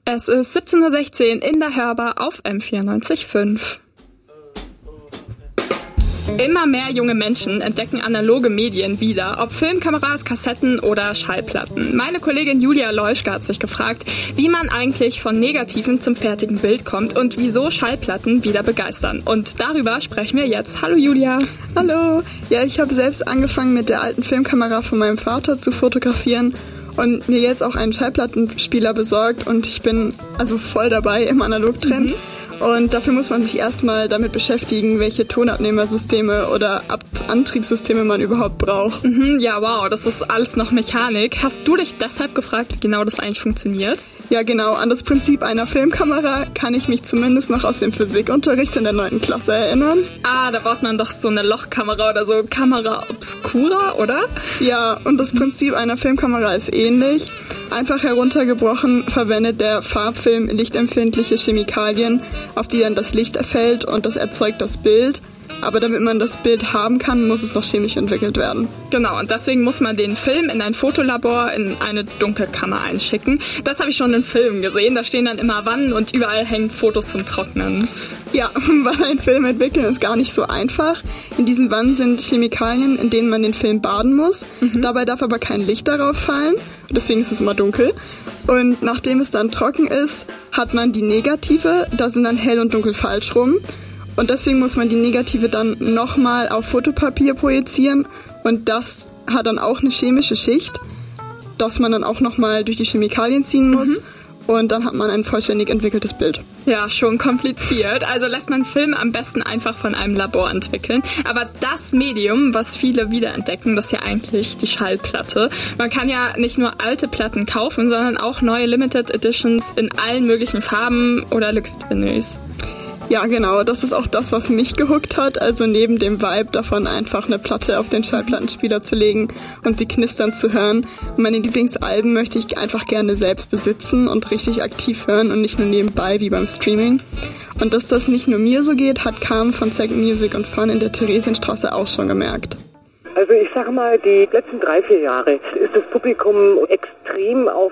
Es ist 17:16 Uhr in der Hörbar auf M94.5. Immer mehr junge Menschen entdecken analoge Medien wieder, ob Filmkameras, Kassetten oder Schallplatten. Meine Kollegin Julia Leuschke hat sich gefragt, wie man eigentlich von Negativen zum fertigen Bild kommt und wieso Schallplatten wieder begeistern. Und darüber sprechen wir jetzt. Hallo Julia. Hallo. Ja, ich habe selbst angefangen mit der alten Filmkamera von meinem Vater zu fotografieren und mir jetzt auch einen Schallplattenspieler besorgt und ich bin also voll dabei im Analogtrend. Und dafür muss man sich erstmal damit beschäftigen, welche Tonabnehmersysteme oder Antriebssysteme man überhaupt braucht. Ja, wow, das ist alles noch Mechanik. Hast du dich deshalb gefragt, wie genau das eigentlich funktioniert? Ja, genau. An das Prinzip einer Filmkamera kann ich mich zumindest noch aus dem Physikunterricht in der 9. Klasse erinnern. Da braucht man doch so eine Lochkamera oder so Camera obscura, oder? Ja, und das Prinzip einer Filmkamera ist ähnlich. Einfach heruntergebrochen verwendet der Farbfilm lichtempfindliche Chemikalien, auf die dann das Licht fällt und das erzeugt das Bild. Aber damit man das Bild haben kann, muss es noch chemisch entwickelt werden. Genau, und deswegen muss man den Film in ein Fotolabor in eine Dunkelkammer einschicken. Das habe ich schon in Filmen gesehen. Da stehen dann immer Wannen und überall hängen Fotos zum Trocknen. Ja, weil ein Film entwickeln ist gar nicht so einfach. In diesen Wannen sind Chemikalien, in denen man den Film baden muss. Dabei darf aber kein Licht darauf fallen. Deswegen ist es immer dunkel. Und nachdem es dann trocken ist, hat man die Negative. Da sind dann hell und dunkel falsch rum. Und deswegen muss man die Negative dann nochmal auf Fotopapier projizieren und das hat dann auch eine chemische Schicht, das man dann auch nochmal durch die Chemikalien ziehen muss und dann hat man ein vollständig entwickeltes Bild. Ja, schon kompliziert. Also lässt man Film am besten einfach von einem Labor entwickeln. Aber das Medium, was viele wiederentdecken, das ist ja eigentlich die Schallplatte. Man kann ja nicht nur alte Platten kaufen, sondern auch neue Limited Editions in allen möglichen Farben oder Liquid-Vinyls. Ja, genau. Das ist auch das, was mich gehuckt hat. Also neben dem Vibe davon, einfach eine Platte auf den Schallplattenspieler zu legen und sie knistern zu hören. Meine Lieblingsalben möchte ich einfach gerne selbst besitzen und richtig aktiv hören und nicht nur nebenbei wie beim Streaming. Und dass das nicht nur mir so geht, hat Carmen von Second Music und Fun in der Theresienstraße auch schon gemerkt. Also ich sage mal, die letzten 3-4 Jahre ist das Publikum extrem auf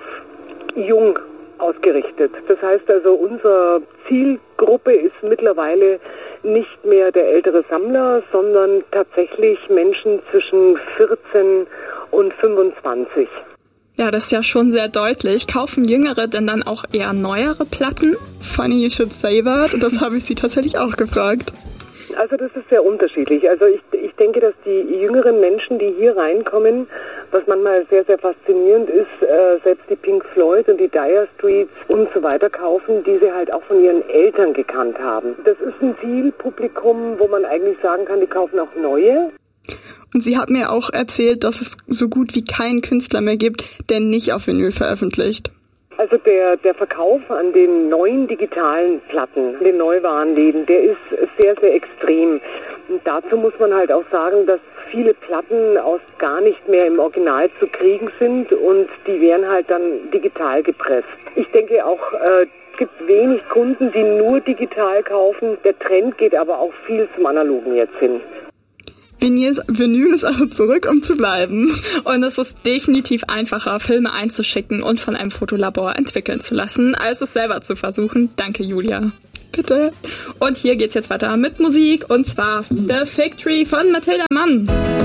jung ausgerichtet. Das heißt also, unsere Zielgruppe ist mittlerweile nicht mehr der ältere Sammler, sondern tatsächlich Menschen zwischen 14 und 25. Ja, das ist ja schon sehr deutlich. Kaufen Jüngere denn dann auch eher neuere Platten? Funny you should say that. Das habe ich sie tatsächlich auch gefragt. Also das ist sehr unterschiedlich. Also ich denke, dass die jüngeren Menschen, die hier reinkommen, was manchmal sehr, sehr faszinierend ist, selbst die Pink Floyd und die Dire Straits und so weiter kaufen, die sie halt auch von ihren Eltern gekannt haben. Das ist ein Zielpublikum, wo man eigentlich sagen kann, die kaufen auch neue. Und sie hat mir auch erzählt, dass es so gut wie keinen Künstler mehr gibt, der nicht auf Vinyl veröffentlicht. Also der Verkauf an den neuen digitalen Platten, den Neuwarenläden, der ist sehr, sehr extrem. Und dazu muss man halt auch sagen, dass viele Platten gar nicht mehr im Original zu kriegen sind und die werden halt dann digital gepresst. Ich denke auch, es gibt wenig Kunden, die nur digital kaufen. Der Trend geht aber auch viel zum Analogen jetzt hin. Vinyl ist also zurück, um zu bleiben. Und es ist definitiv einfacher, Filme einzuschicken und von einem Fotolabor entwickeln zu lassen, als es selber zu versuchen. Danke, Julia. Bitte. Und hier geht's jetzt weiter mit Musik, und zwar The Fig Tree von Mathilda Mann.